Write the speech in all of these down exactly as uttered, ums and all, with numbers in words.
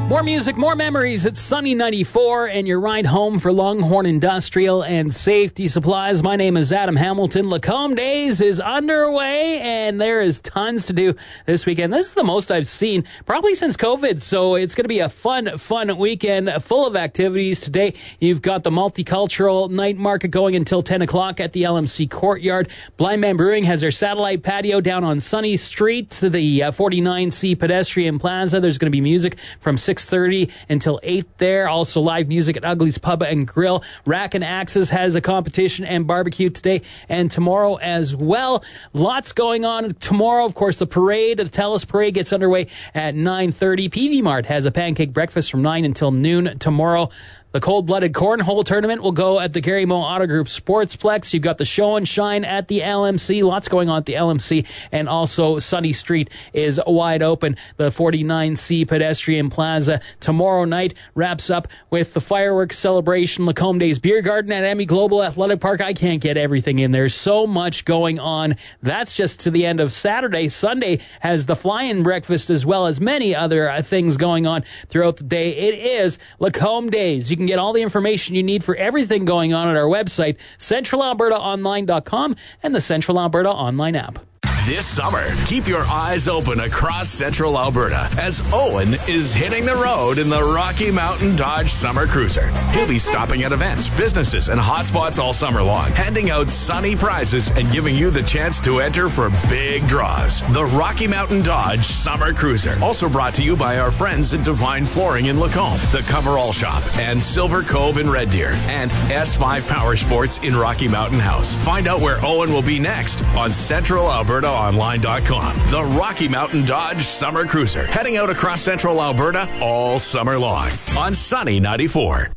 More music, more memories. It's Sunny ninety-four and your ride home for Longhorn Industrial and Safety Supplies. My name is Adam Hamilton. Lacombe Days is underway and there is tons to do this weekend. This is the most I've seen probably since COVID, so it's going to be a fun, fun weekend full of activities. Today, you've got the multicultural night market going until ten o'clock at the L M C Courtyard. Blind Man Brewing has their satellite patio down on Sunny Street to the uh, forty-nine C Pedestrian Plaza. There's going to be music from six thirty until eight there. Also live music at Ugly's Pub and Grill. Rack and Axes has a competition and barbecue today and tomorrow as well. Lots going on tomorrow. Of course, the parade, the Telus Parade gets underway at nine thirty. P V Mart has a pancake breakfast from nine until noon tomorrow. The Cold-Blooded Cornhole Tournament will go at the Gary Mo Auto Group Sportsplex. You've got the Show and Shine at the L M C. Lots going on at the L M C. And also Sunny Street is wide open. The forty-nine C Pedestrian Plaza tomorrow night wraps up with the fireworks celebration. Lacombe Days Beer Garden at Emmy Global Athletic Park. I can't get everything in. There's so much going on. That's just to the end of Saturday. Sunday has the fly-in breakfast as well as many other uh, things going on throughout the day. It is Lacombe Days. You can get all the information you need for everything going on at our website, central alberta online dot com, and the Central Alberta Online app. This summer, keep your eyes open across Central Alberta as Owen is hitting the road in the Rocky Mountain Dodge Summer Cruiser. He'll be stopping at events, businesses, and hotspots all summer long, handing out sunny prizes and giving you the chance to enter for big draws. The Rocky Mountain Dodge Summer Cruiser. Also brought to you by our friends at Divine Flooring in Lacombe, the Coverall Shop, and Silver Cove in Red Deer, and S five Power Sports in Rocky Mountain House. Find out where Owen will be next on Central Alberta online dot com. The Rocky Mountain Dodge Summer Cruiser, heading out across Central Alberta all summer long on Sunny ninety-four.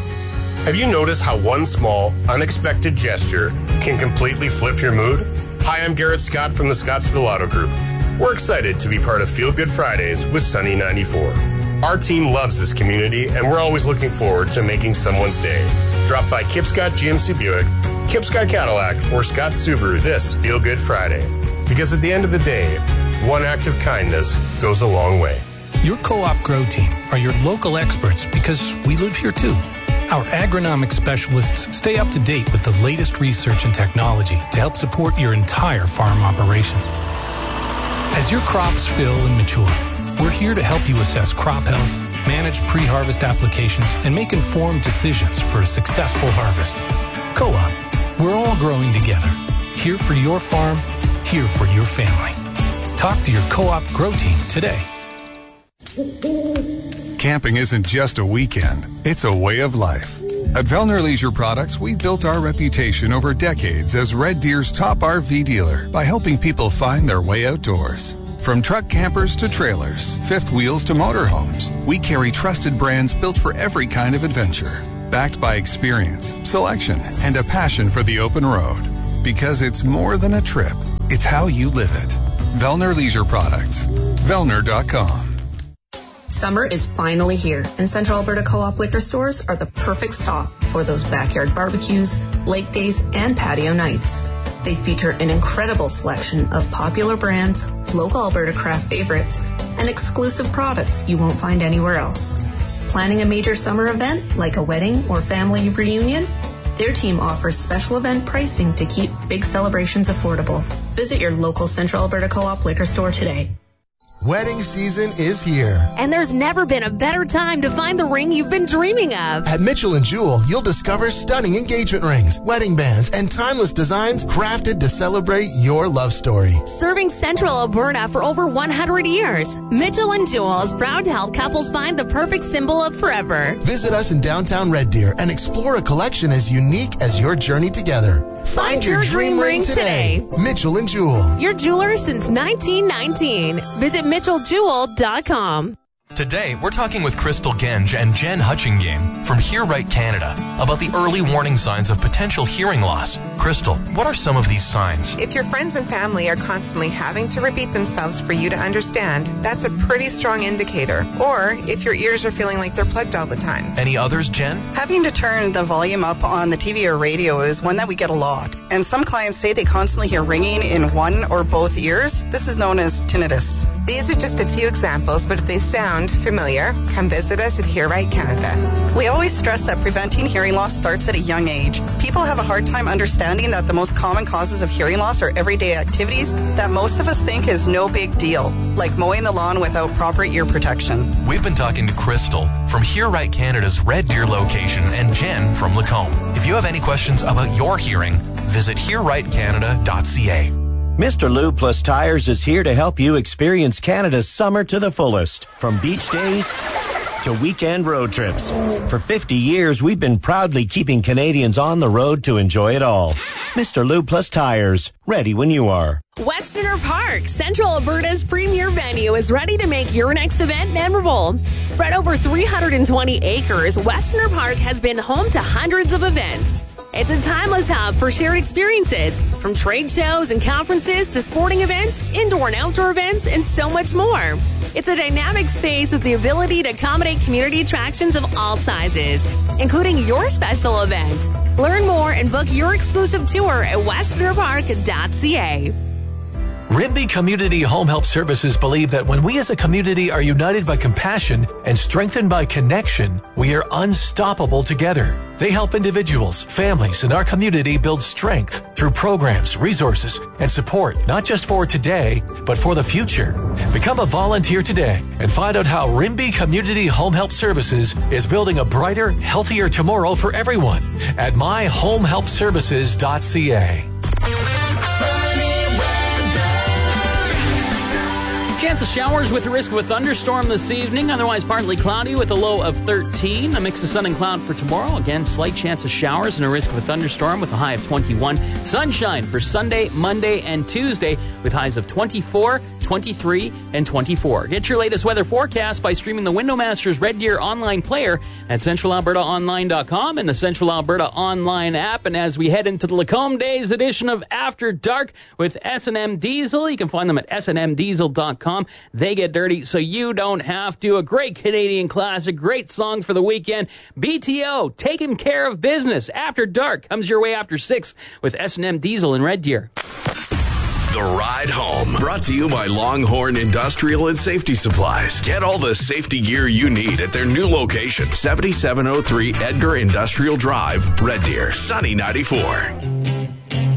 Have you noticed how one small, unexpected gesture can completely flip your mood? Hi, I'm Garrett Scott from the Scottsville Auto Group. We're excited to be part of Feel Good Fridays with Sunny ninety-four. Our team loves this community, and we're always looking forward to making someone's day. Drop by Kipscott G M C Buick, Kipscott Cadillac, or Scott Subaru this Feel Good Friday. Because at the end of the day, one act of kindness goes a long way. Your Co-op Grow team are your local experts because we live here too. Our agronomic specialists stay up to date with the latest research and technology to help support your entire farm operation. As your crops fill and mature, we're here to help you assess crop health, manage pre-harvest applications, and make informed decisions for a successful harvest. Co-op, we're all growing together. Here for your farm, here for your family. Talk to your Co-op Grow team today. Camping isn't just a weekend, it's a way of life. At Vellner Leisure Products, we've built our reputation over decades as Red Deer's top R V dealer by helping people find their way outdoors. From truck campers to trailers, fifth wheels to motorhomes, we carry trusted brands built for every kind of adventure. Backed by experience, selection, and a passion for the open road. Because it's more than a trip, it's how you live it. Vellner Leisure Products. Vellner dot com. Summer is finally here, and Central Alberta Co-op liquor stores are the perfect stop for those backyard barbecues, lake days, and patio nights. They feature an incredible selection of popular brands, local Alberta craft favorites, and exclusive products you won't find anywhere else. Planning a major summer event like a wedding or family reunion? Their team offers special event pricing to keep big celebrations affordable. Visit your local Central Alberta Co-op liquor store today. Wedding season is here. And there's never been a better time to find the ring you've been dreaming of. At Mitchell and Jewell, you'll discover stunning engagement rings, wedding bands, and timeless designs crafted to celebrate your love story. Serving Central Alberta for over one hundred years, Mitchell and Jewell is proud to help couples find the perfect symbol of forever. Visit us in downtown Red Deer and explore a collection as unique as your journey together. Find, Find your, your dream, dream ring today. today. Mitchell and Jewell. Your jeweler since nineteen nineteen. Visit mitchell jewell dot com. Today, we're talking with Crystal Genge and Jen Hutchingame from Hear Right Canada about the early warning signs of potential hearing loss. Crystal, what are some of these signs? If your friends and family are constantly having to repeat themselves for you to understand, that's a pretty strong indicator. Or if your ears are feeling like they're plugged all the time. Any others, Jen? Having to turn the volume up on the T V or radio is one that we get a lot. And some clients say they constantly hear ringing in one or both ears. This is known as tinnitus. These are just a few examples, but if they sound familiar, come visit us at Hear Right Canada. We always stress that preventing hearing loss starts at a young age. People have a hard time understanding that the most common causes of hearing loss are everyday activities that most of us think is no big deal, like mowing the lawn without proper ear protection. We've been talking to Crystal from Hear Right Canada's Red Deer location and Jen from Lacombe. If you have any questions about your hearing, visit hear right canada dot c a. Mister Lube Plus Tires is here to help you experience Canada's summer to the fullest. From beach days to weekend road trips. For fifty years, we've been proudly keeping Canadians on the road to enjoy it all. Mister Lube Plus Tires, ready when you are. Westerner Park, Central Alberta's premier venue, is ready to make your next event memorable. Spread over three hundred twenty acres, Westerner Park has been home to hundreds of events. It's a timeless hub for shared experiences, from trade shows and conferences to sporting events, indoor and outdoor events, and so much more. It's a dynamic space with the ability to accommodate community attractions of all sizes, including your special event. Learn more and book your exclusive tour at westerner park dot c a. Rimbey Community Home Help Services believe that when we as a community are united by compassion and strengthened by connection, we are unstoppable together. They help individuals, families, and our community build strength through programs, resources, and support, not just for today, but for the future. Become a volunteer today and find out how Rimbey Community Home Help Services is building a brighter, healthier tomorrow for everyone at my home help services dot c a. Chance of showers with a risk of a thunderstorm this evening. Otherwise partly cloudy with a low of thirteen. A mix of sun and cloud for tomorrow. Again, slight chance of showers and a risk of a thunderstorm with a high of twenty-one. Sunshine for Sunday, Monday, and Tuesday with highs of twenty-four, twenty-three, and twenty-four. Get your latest weather forecast by streaming the Windowmasters Red Deer online player at central alberta online dot com and the Central Alberta Online app. And as we head into the Lacombe Days edition of After Dark with S and M Diesel, you can find them at s and m diesel dot com. They get dirty so you don't have to. A great Canadian classic, great song for the weekend. B T O, taking care of business. After Dark comes your way after six with S and M Diesel in Red Deer. The Ride Home, brought to you by Longhorn Industrial and Safety Supplies. Get all the safety gear you need at their new location, seventy-seven oh three Edgar Industrial Drive, Red Deer, Sunny ninety-four.